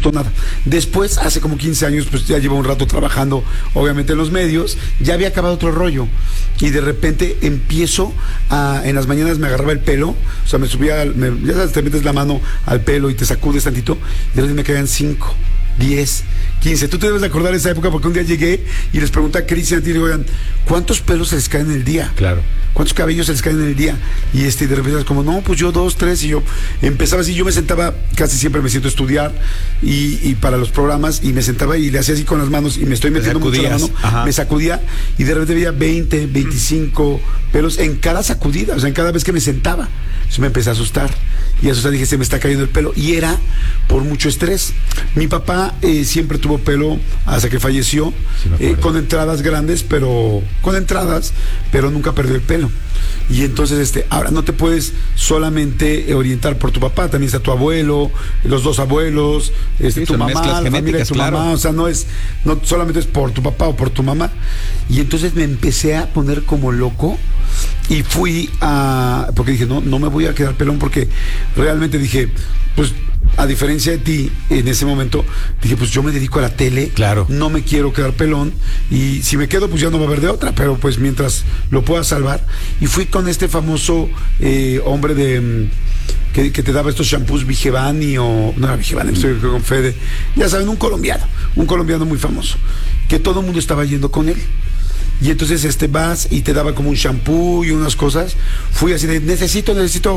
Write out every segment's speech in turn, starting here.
gustó nada. Después, hace como 15 años, pues ya llevo un rato trabajando, obviamente en los medios, ya había acabado otro rollo. Y de repente empiezo en las mañanas me agarraba el pelo, o sea, me subía, ya sabes, te metes la mano al pelo y te sacudes tantito, y de repente me caían 5, 10, 15. Tú te debes de acordar de esa época porque un día llegué y les pregunté a Cristian y digo, oigan, ¿cuántos pelos se les caen en el día? Claro. ¿Cuántos cabellos se les caen en el día? Y de repente es como, no, pues yo 2, 3, y yo empezaba así, yo me sentaba, casi siempre me siento a estudiar y para los programas, y me sentaba y le hacía así con las manos y me estoy metiendo mucho la mano, me sacudía y de repente veía 20, 25 pelos en cada sacudida, o sea, en cada vez que me sentaba. Eso me empecé a asustar. Y eso, dije, se me está cayendo el pelo. Y era por mucho estrés. Mi papá siempre tuvo pelo hasta que falleció, con entradas grandes, pero nunca perdió el pelo. Y entonces, ahora no te puedes solamente orientar por tu papá, también está tu abuelo, los dos abuelos, tu mamá, la familia de tu mamá, o sea, no solamente es por tu papá o por tu mamá. Y entonces me empecé a poner como loco. Y fui porque dije, no me voy a quedar pelón, porque realmente dije, pues a diferencia de ti, en ese momento, dije, pues yo me dedico a la tele, claro, no me quiero quedar pelón, y si me quedo, pues ya no va a haber de otra, pero pues mientras lo pueda salvar. Y fui con este famoso hombre que te daba estos shampoos, Vigevani, o no era Vigevani, estoy con Fede, ya saben, un colombiano muy famoso, que todo el mundo estaba yendo con él. Y entonces vas y te daba como un shampoo y unas cosas. Fui así de, necesito,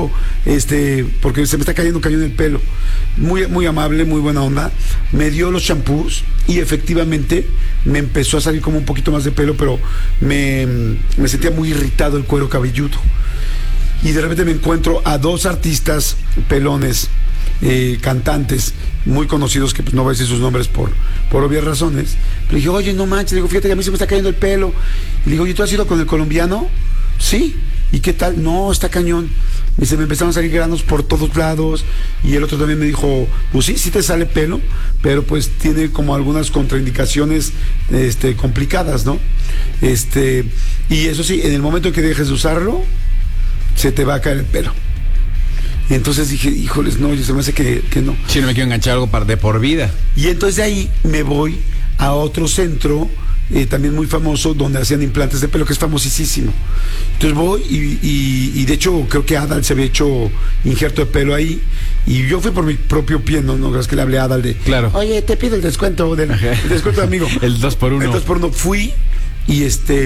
porque se me está cayendo un cañón en el pelo. Muy, muy amable, muy buena onda. Me dio los shampoos y efectivamente me empezó a salir como un poquito más de pelo, pero me sentía muy irritado el cuero cabelludo. Y de repente me encuentro a 2 artistas pelones, cantantes muy conocidos, que pues no voy a decir sus nombres por obvias razones, pero dije, oye, no manches, digo, fíjate que a mí se me está cayendo el pelo. Y le digo, ¿y tú has ido con el colombiano? Sí. ¿Y qué tal? No, está cañón. Me empezaron a salir granos por todos lados. Y el otro también me dijo, pues sí te sale pelo, pero pues tiene como algunas contraindicaciones complicadas, ¿no? Y eso sí, en el momento que dejes de usarlo, se te va a caer el pelo. Y entonces dije, híjoles, no, yo se me hace que no. Si no me quiero enganchar algo de por vida. Y entonces de ahí me voy a otro centro, también muy famoso, donde hacían implantes de pelo, que es famosísimo. Entonces voy y de hecho creo que Adal se había hecho injerto de pelo ahí, y yo fui por mi propio pie, no es que le hablé a Adal de, claro, oye, te pido el descuento de amigo. El 2x1. El 2x1. Fui y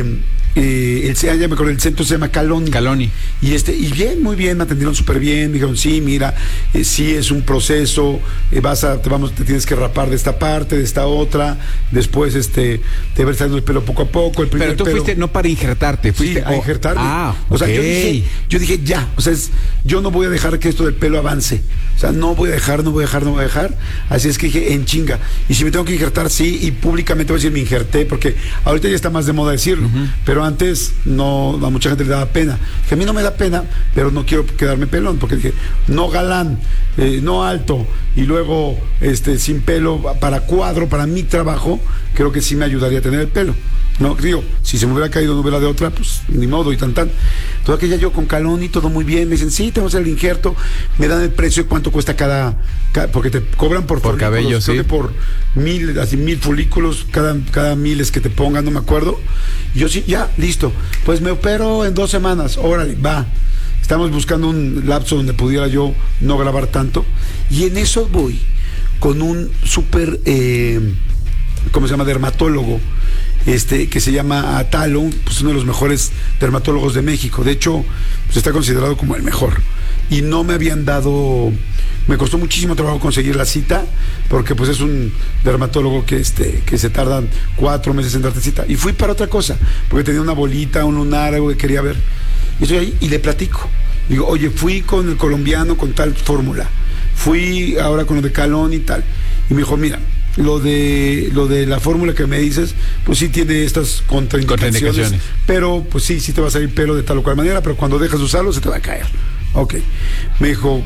ya me acuerdo, el centro se llama Caloni. Y bien, muy bien, me atendieron súper bien, me dijeron, sí, mira, sí es un proceso, te tienes que rapar de esta parte, de esta otra, después te va saliendo el pelo poco a poco. Pero tú fuiste no para injertarte, fuiste a injertarme. O sea, yo dije ya, o sea, yo no voy a dejar que esto del pelo avance, o sea, no voy a dejar, así es que dije, en chinga, y si me tengo que injertar, sí, y públicamente voy a decir, me injerté, porque ahorita ya está más de moda decirlo, pero antes no, a mucha gente le daba pena, que a mí no me da pena, pero no quiero quedarme pelón, porque dije, no galán, no alto, y luego sin pelo, para cuadro, para mi trabajo, creo que sí me ayudaría a tener el pelo. No, digo, si se me hubiera caído, no hubiera de otra, pues ni modo, y tan. Toda aquella yo con Caloni, todo muy bien, me dicen, sí, te vamos a hacer el injerto, me dan el precio de cuánto cuesta cada porque te cobran por cabello, creo que por 1000 folículos, cada 1000 es que te pongan, no me acuerdo. Y yo sí, ya, listo, pues me opero en 2 semanas, órale, va. Estamos buscando un lapso donde pudiera yo no grabar tanto, y en eso voy con un súper, ¿cómo se llama?, dermatólogo, que se llama Atalo, pues uno de los mejores dermatólogos de México. De hecho, pues está considerado como el mejor. Y no me habían dado, me costó muchísimo trabajo conseguir la cita, porque pues es un dermatólogo que se tardan 4 meses en darte cita. Y fui para otra cosa, porque tenía una bolita, un lunar, algo que quería ver. Y estoy ahí y le platico. Digo, oye, fui con el colombiano con tal fórmula, fui ahora con lo de Calón y tal. Y me dijo, mira, lo de la fórmula que me dices, pues sí tiene estas contraindicaciones, pero pues sí te va a salir pelo de tal o cual manera, pero cuando dejas de usarlo se te va a caer. Ok. Me dijo,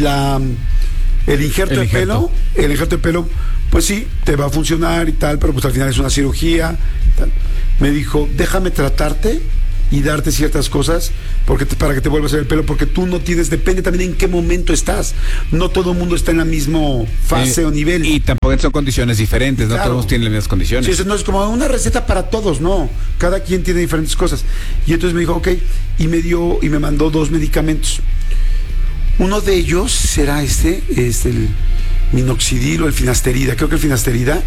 el injerto de pelo, pues sí, te va a funcionar y tal, pero pues al final es una cirugía y tal. Me dijo, déjame tratarte y darte ciertas cosas para que te vuelvas a ver el pelo, porque tú no tienes, depende también en qué momento estás. No todo el mundo está en la misma fase o nivel. Y tampoco son condiciones diferentes, no todos tienen las mismas condiciones. Sí, eso no es como una receta para todos, no. Cada quien tiene diferentes cosas. Y entonces me dijo, ok, y me mandó 2 medicamentos. Uno de ellos será el minoxidil o el finasterida. Creo que el finasterida,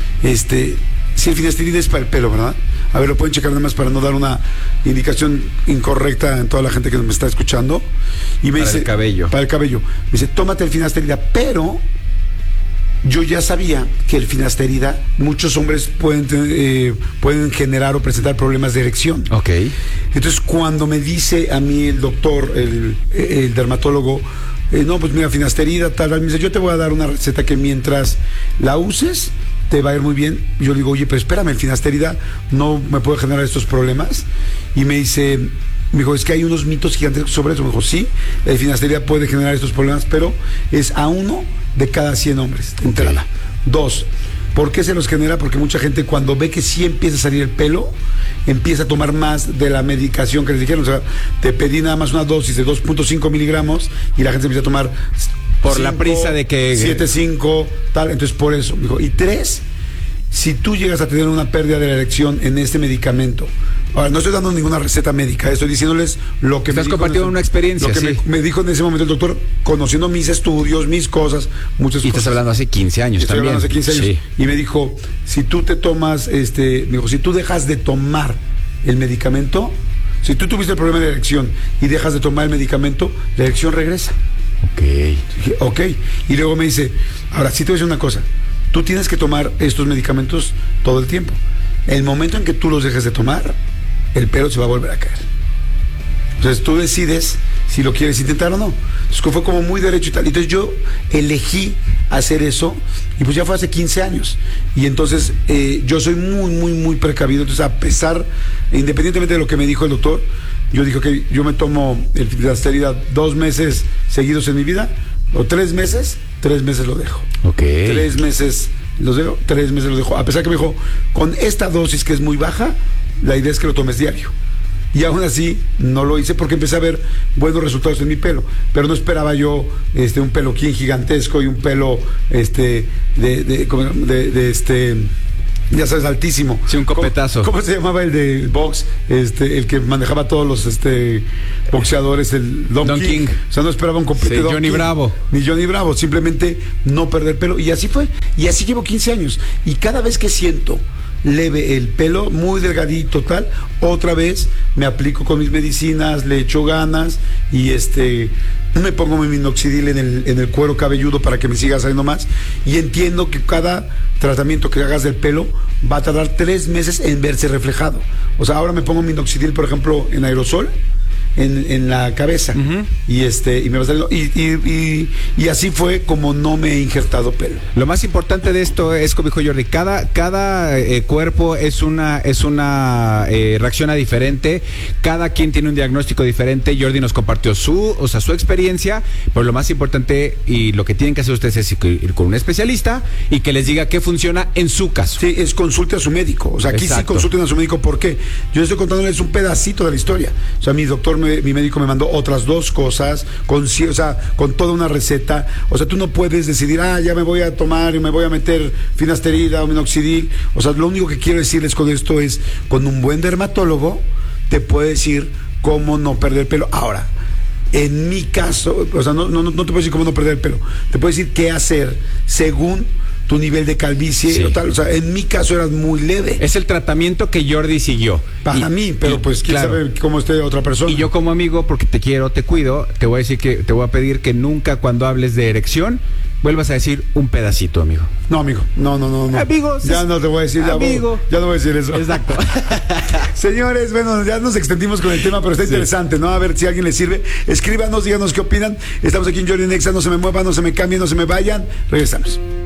sí, el finasterida es para el pelo, ¿verdad? A ver, lo pueden checar nada más para no dar una indicación incorrecta en toda la gente que me está escuchando. Y me dice, el cabello. Para el cabello. Me dice, tómate el finasterida, pero yo ya sabía que el finasterida, muchos hombres pueden generar o presentar problemas de erección. Ok. Entonces, cuando me dice a mí el doctor, el dermatólogo, no, pues mira, finasterida, tal, me dice, yo te voy a dar una receta que mientras la uses, te va a ir muy bien. Yo le digo, oye, pero espérame, el finasterida no me puede generar estos problemas. Y me dijo, es que hay unos mitos gigantes sobre eso. Me dijo, sí, el finasterida puede generar estos problemas, pero es a 1 de cada 100 hombres de entrada. 2, ¿por qué se los genera? Porque mucha gente cuando ve que sí empieza a salir el pelo, empieza a tomar más de la medicación que les dijeron. O sea, te pedí nada más una dosis de 2.5 miligramos y la gente empieza a tomar por 5, la prisa de que 7.5, tal. Entonces, por eso, dijo. Y 3, si tú llegas a tener una pérdida de la erección en este medicamento, ahora no estoy dando ninguna receta médica, estoy diciéndoles lo que estás compartiendo una experiencia. Lo que me dijo en ese momento el doctor, conociendo mis estudios, mis cosas, muchas cosas. Y estás hablando hace 15 años estoy también. Hablando hace 15 años. Sí. Y me dijo, si tú te tomas, me dijo, si tú dejas de tomar el medicamento, si tú tuviste el problema de erección y dejas de tomar el medicamento, la erección regresa. Ok. Dije, ok. Y luego me dice, ahora sí te voy a decir una cosa, tú tienes que tomar estos medicamentos todo el tiempo. El momento en que tú los dejes de tomar, el pelo se va a volver a caer. Entonces tú decides si lo quieres intentar o no. Entonces fue como muy derecho y tal. Entonces yo elegí hacer eso y pues ya fue hace 15 años. Y entonces yo soy muy, muy, muy precavido. Entonces a pesar, independientemente de lo que me dijo el doctor, yo dije que yo me tomo el finasterida 2 meses seguidos en mi vida, o 3 meses, 3 meses lo dejo. Ok. 3 meses los dejo, 3 meses los dejo. A pesar que me dijo, con esta dosis que es muy baja, la idea es que lo tomes diario. Y aún así no lo hice porque empecé a ver buenos resultados en mi pelo, pero no esperaba yo un peloquín gigantesco y un pelo ya sabes, altísimo. Sí, un copetazo. ¿Cómo se llamaba el de box? El que manejaba todos los boxeadores, el Don King. O sea, no esperaba un copete de Johnny King, Bravo. Ni Johnny Bravo, simplemente no perder pelo. Y así fue. Y así llevo 15 años. Y cada vez que siento leve el pelo, muy delgadito, tal, otra vez me aplico con mis medicinas, le echo ganas y me pongo mi minoxidil en el cuero cabelludo para que me siga saliendo más. Y entiendo que cada tratamiento que hagas del pelo va a tardar 3 meses en verse reflejado. O sea, ahora me pongo minoxidil, por ejemplo, en aerosol en la cabeza. Uh-huh. y me va saliendo y así fue como no me he injertado pelo. Lo más importante de esto es, como dijo Jordi, cada cuerpo reacciona diferente, cada quien tiene un diagnóstico diferente. Jordi nos compartió su experiencia, pero lo más importante y lo que tienen que hacer ustedes es ir con un especialista y que les diga qué funciona en su caso. Sí, es consulte a su médico. O sea, aquí Exacto. Sí consulten a su médico. ¿Por qué? Yo estoy contándoles un pedacito de la historia. O sea, mi médico me mandó otras 2 cosas con toda una receta. O sea, tú no puedes decidir, ya me voy a tomar y me voy a meter finasterida o minoxidil. O sea, lo único que quiero decirles con esto es, con un buen dermatólogo te puede decir cómo no perder pelo. Ahora, en mi caso, o sea, no te puedo decir cómo no perder el pelo, te puedo decir qué hacer según tu nivel de calvicie, sí. O tal. O sea, en mi caso era muy leve. Es el tratamiento que Jordi siguió. Para mí, pero pues quién sabe cómo esté otra persona. Y yo como amigo, porque te quiero, te cuido, te voy a pedir que nunca cuando hables de erección vuelvas a decir un pedacito, amigo. No, amigo. No. Amigos. Ya no te voy a decir, amigo. Ya no voy a decir eso. Exacto. Señores, bueno, ya nos extendimos con el tema, pero está interesante, ¿no? A ver si a alguien le sirve. Escríbanos, díganos qué opinan. Estamos aquí en Jordi en Exa, no se me muevan, no se me cambien, no se me vayan. Regresamos.